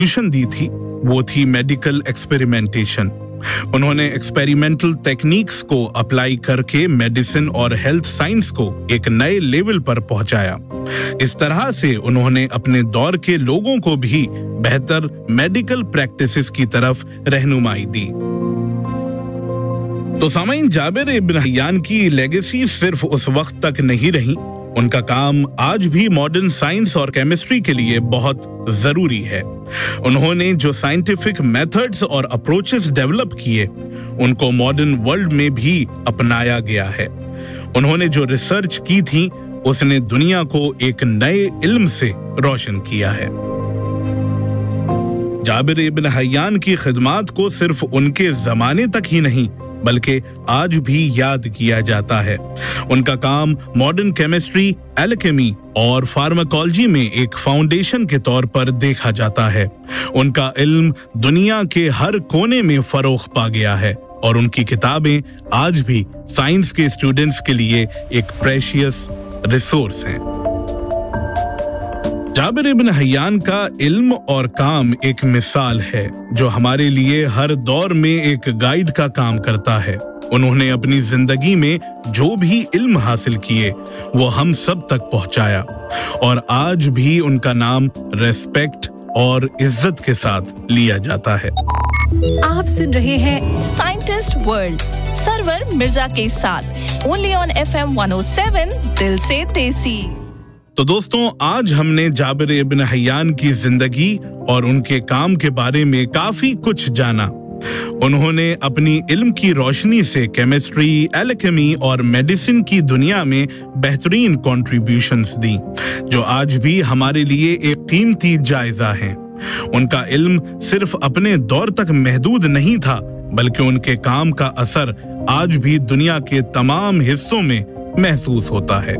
Solution दी थी वो थी मेडिकल एक्सपेरिमेंटेशन। उन्होंने एक्सपेरिमेंटल टेक्निक्स को अप्लाई करके मेडिसिन और हेल्थ साइंस को एक नए लेवल पर पहुंचाया। इस तरह से उन्होंने अपने दौर के लोगों को भी बेहतर मेडिकल प्रैक्टिसेस की तरफ रहनुमाई दी। तो सामईन, जाबिर इब्न हय्यान की लेगेसी सिर्फ उस वक्त तक नहीं रही, उनका काम आज भी मॉडर्न साइंस और केमिस्ट्री के लिए बहुत जरूरी है। उन्होंने जो साइंटिफिक मेथड्स और अप्रोचेस डेवलप किए उनको मॉडर्न वर्ल्ड में भी अपनाया गया है। उन्होंने जो रिसर्च की थी उसने दुनिया को एक नए इल्म से रोशन किया है। जाबिर इब्न हय्यान की खिदमात को सिर्फ उनके जमाने तक ही नहीं बल्कि आज भी याद किया जाता है। उनका काम मॉडर्न केमिस्ट्री, एल्केमी और फार्माकोलॉजी में एक फाउंडेशन के तौर पर देखा जाता है। उनका इल्म दुनिया के हर कोने में फरोग पा गया है और उनकी किताबें आज भी साइंस के स्टूडेंट्स के लिए एक प्रेशियस रिसोर्स हैं। जाबिर इब्न हय्यान का इल्म और काम एक मिसाल है जो हमारे लिए हर दौर में एक गाइड का काम करता है। उन्होंने अपनी जिंदगी में जो भी इल्म हासिल किए वो हम सब तक पहुंचाया और आज भी उनका नाम रेस्पेक्ट और इज्जत के साथ लिया जाता है। आप सुन रहे हैं साइंटिस्ट वर्ल्ड सरवर मिर्जा के साथ ओनली ऑन FM 107 दिल से देसी। तो दोस्तों, आज हमने जाबिर इब्न हय्यान की जिंदगी और उनके काम के बारे में काफी कुछ जाना। उन्होंने अपनी इल्म की रोशनी से केमिस्ट्री, एल्केमी और मेडिसिन की दुनिया में बेहतरीन कॉन्ट्रिब्यूशंस दी जो आज भी हमारे लिए एक कीमती जायजा हैं। उनका इल्म सिर्फ अपने दौर तक महदूद नहीं था बल्कि उनके काम का असर आज भी दुनिया के तमाम हिस्सों में महसूस होता है।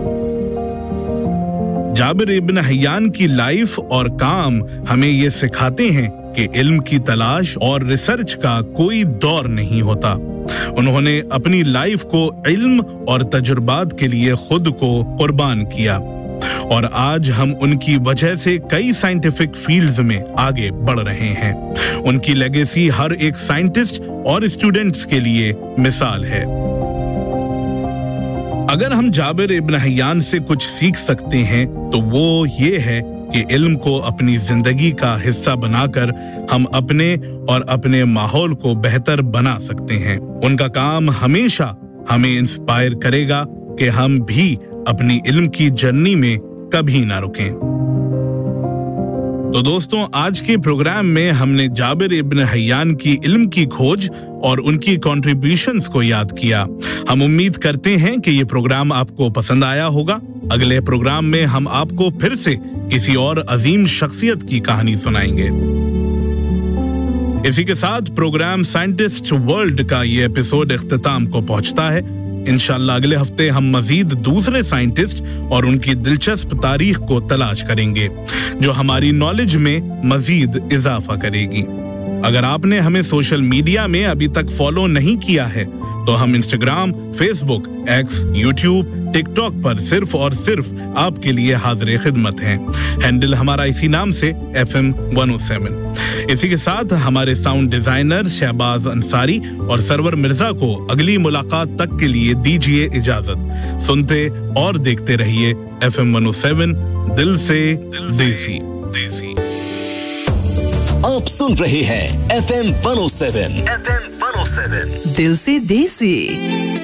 जाबिर इब्न हय्यान की लाइफ और काम हमें ये सिखाते हैं कि इल्म की तलाश और रिसर्च का कोई दौर नहीं होता। उन्होंने अपनी लाइफ को इल्म और तजुर्बात के लिए खुद को कुर्बान किया और आज हम उनकी वजह से कई साइंटिफिक फील्ड्स में आगे बढ़ रहे हैं। उनकी लेगेसी हर एक साइंटिस्ट और स्टूडेंट्स के लिए मिसाल है। अगर हम जाबिर इब्न हय्यान से कुछ सीख सकते हैं तो वो ये है कि इल्म को अपनी जिंदगी का हिस्सा बनाकर हम अपने और अपने माहौल को बेहतर बना सकते हैं। उनका काम हमेशा हमें इंस्पायर करेगा कि हम भी अपनी इल्म की जर्नी में कभी ना रुकें। तो दोस्तों, आज के प्रोग्राम में हमने जाबिर इब्न हय्यान की इल्म की खोज और उनकी कंट्रीब्यूशंस को याद किया। हम उम्मीद करते हैं कि ये प्रोग्राम आपको पसंद आया होगा। अगले प्रोग्राम में हम आपको फिर से किसी और अजीम शख्सियत की कहानी सुनाएंगे। इसी के साथ प्रोग्राम साइंटिस्ट वर्ल्ड का ये एपिसोड इख्तिताम को पहुंचता है। इंशाअल्लाह अगले हफ्ते हम मजीद दूसरे साइंटिस्ट और उनकी दिलचस्प तारीख को तलाश करेंगे जो हमारी नॉलेज में मजीद इजाफा करेगी। अगर आपने हमें सोशल मीडिया में अभी तक फॉलो नहीं किया है तो हम Instagram, Facebook, x, YouTube, TikTok पर सिर्फ और सिर्फ आपके लिए हाजिर खिदमत हैं। हैंडल हमारा इसी नाम से FM 107। इसी के साथ हमारे साउंड डिजाइनर शहबाज अंसारी और सरवर मिर्जा को अगली मुलाकात तक के लिए दीजिए इजाजत। सुनते और देखते रहिए FM 107 दिल से देसी। आप सुन रहे हैं FM 107 दिल से देसी।